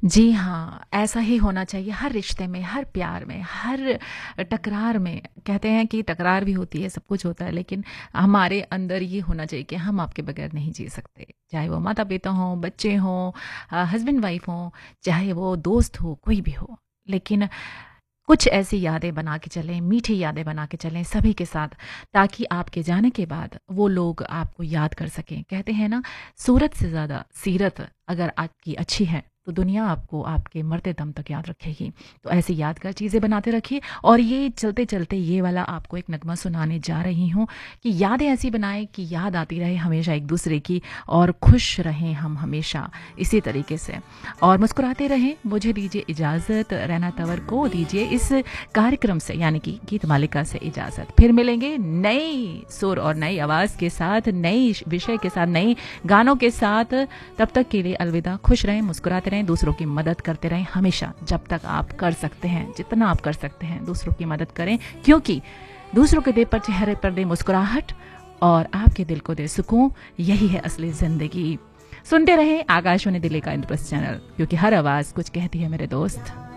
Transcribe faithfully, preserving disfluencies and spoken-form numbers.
जी हाँ, ऐसा ही होना चाहिए हर रिश्ते में, हर प्यार में, हर टकरार में। कहते हैं कि तकरार भी होती है, सब कुछ होता है, लेकिन हमारे अंदर ये होना चाहिए कि हम आपके बगैर नहीं जी सकते। चाहे वो माता-पिता हों, बच्चे हों, अ, हस्बैंड वाइफ हों, चाहे वो दोस्त हो, कोई भी हो। लेकिन कुछ ऐसी यादें बना के चलें, मीठी यादें बना के चलें सभी के साथ, ताकि आपके जाने के बाद वो लोग आपको याद कर सकें। कहते हैं ना, सूरत से ज़्यादा सीरत अगर आपकी अच्छी है, तो दुनिया आपको आपके मरते दम तक याद रखेगी। तो ऐसी यादगार चीज़ें बनाते रखिए। और ये चलते-चलते ये वाला आपको एक नगमा सुनाने जा रही हूँ कि यादें ऐसी बनाएँ कि याद आती रहे हमेशा एक-दूसरे की, और खुश रहें हम हमेशा इसी तरीके से। और मुस्कुराते रहें। मुझे दीजिए इजाज़त, रैना तंवर को दीजिए इस कार्यक्रम से, यानी कि गीत मालिका से इजाज़त। फिर मिलेंगे नई सुर और नई आवाज़ के साथ, नई विषय के साथ, नई गानों के साथ। तब तक के लिए अलविदा। खुश रहें, मुस्कुराते रहें, दूसरों की मदद करते रहें हमेशा, जब तक आप कर सकते हैं, जितना आप कर सकते हैं दूसरों की मदद करें, क्योंकि दूसरों के दे पर चेहरे पर दे मुस्कुराहट और आपके दिल को दे सुकून। यही है असली जिंदगी। सुनते रहें आकाशवाणी दिल्ली का इंद्रप्रस्थ चैनल, क्योंकि हर आवाज़ कुछ कहती है मेरे दोस्त।